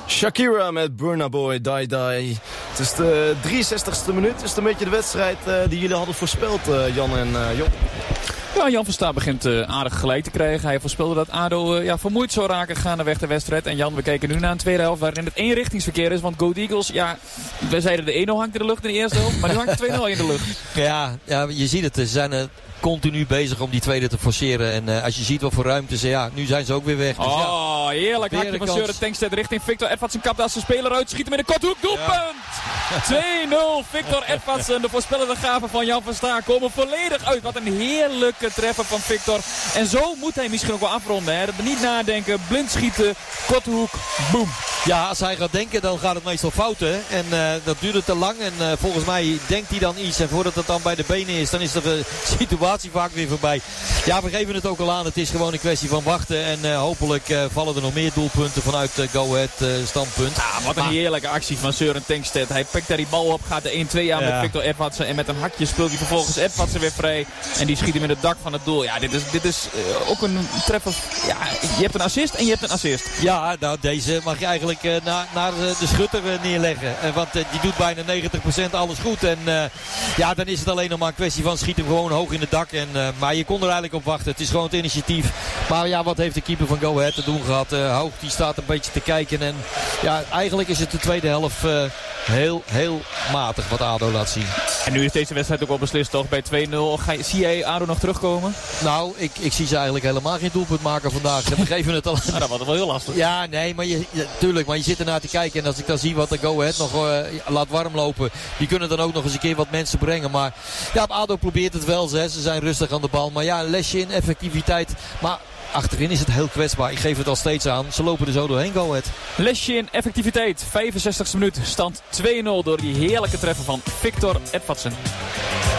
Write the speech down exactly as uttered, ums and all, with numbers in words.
Shakira met Burna Boy, Die Die. Het is de drieënzestigste minuut. Het is een beetje de wedstrijd uh, die jullie hadden voorspeld, uh, Jan en uh, Job. Ja, Jan Verstaat begint uh, aardig gelijk te krijgen. Hij voorspelde dat ADO uh, ja, vermoeid zou raken gaandeweg de wedstrijd. En Jan, we kijken nu naar een tweede helft waarin het eenrichtingsverkeer is. Want Go Eagles, ja, we zeiden de één nul hangt in de lucht in de eerste helft. Maar nu hangt de twee nul in de lucht. Ja, ja, je ziet het. Ze zijn uh, continu bezig om die tweede te forceren. En uh, als je ziet wat voor ruimte ze, ja, nu zijn ze ook weer weg. Dus, oh, ja, heerlijk. Hakje van Søren Tankstedt richting Victor Edvardsen. Kapt als zijn speler uit. Schiet hem in de korthoek. Doelpunt! Ja. twee nul. Victor Edvardsen. De voorspellende gaven van Jan Verstaat komen volledig uit. Wat een heerlijke treffer van Victor. En zo moet hij misschien ook wel afronden. Hè. Dat niet nadenken. Blind schieten. Korthoek. Boom. Ja, als hij gaat denken, dan gaat het meestal fout. Hè? En uh, dat duurt te lang. En uh, volgens mij denkt hij dan iets. En voordat het dan bij de benen is, dan is de situatie vaak weer voorbij. Ja, we geven het ook al aan. Het is gewoon een kwestie van wachten. En uh, hopelijk uh, vallen er nog meer doelpunten vanuit uh, Go Ahead uh, standpunt. Ja, wat een maar... heerlijke actie van Søren Tankstedt. Hij pikt daar die bal op, gaat de één twee aan ja. met Victor Edvardsen. En met een hakje speelt hij vervolgens Edvardsen weer vrij. En die schiet hem in het dak van het doel. Ja, dit is, dit is uh, ook een treffer. Ja, je hebt een assist en je hebt een assist. Ja, nou deze mag je eigenlijk uh, naar, naar de schutter uh, neerleggen. Uh, want uh, die doet bijna negentig procent alles goed. En uh, ja, dan is het alleen nog maar een kwestie van schiet hem gewoon hoog in het dak. En, uh, maar je kon er eigenlijk op wachten. Het is gewoon het initiatief. Maar ja, wat heeft de keeper van Go Ahead te doen gehad? Uh, Hoog die staat een beetje te kijken. En ja, eigenlijk is het de tweede helft uh, heel, heel matig wat ADO laat zien. En nu is deze wedstrijd ook al beslist toch bij twee nul. Ga je, zie jij ADO nog terugkomen? Nou, ik, ik zie ze eigenlijk helemaal geen doelpunt maken vandaag. We geven het al. Nou, dat wordt wel heel lastig. Ja, nee, maar je, ja, tuurlijk, maar je zit ernaar te kijken. En als ik dan zie wat de Go Ahead nog uh, laat warm lopen. Die kunnen dan ook nog eens een keer wat mensen brengen. Maar ja, ADO probeert het wel. Ze, ze zijn rustig aan de bal. Maar ja, een lesje in effectiviteit. Maar achterin is het heel kwetsbaar. Ik geef het al steeds aan. Ze lopen er zo doorheen, Go Ahead. Lesje in effectiviteit. vijfenzestigste minuut. Stand twee nul door die heerlijke treffer van Victor Edvardsen.